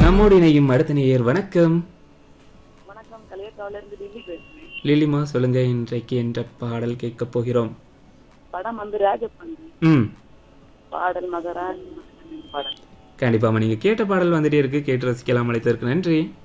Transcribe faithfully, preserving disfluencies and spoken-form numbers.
நம்மோடு இணையும் அடுத்த நேயர் வணக்கம். வணக்கம், கலியக்காவில இருந்து டில்லி பேசுறேன். லிலிமா சொல்லுங்க, இன்றைக்கு என்ற பாடல் கேட்க போகிறோம். படம் வந்து ராஜப்பன், ம் பாடல் மகராஜ் பாடல். கண்டிப்பாமா, நீங்க கேட்ட பாடல் வந்துட்டே இருக்கு, கேட்டு ரசிக்கலாம். அழைத்ததற்கு நன்றி.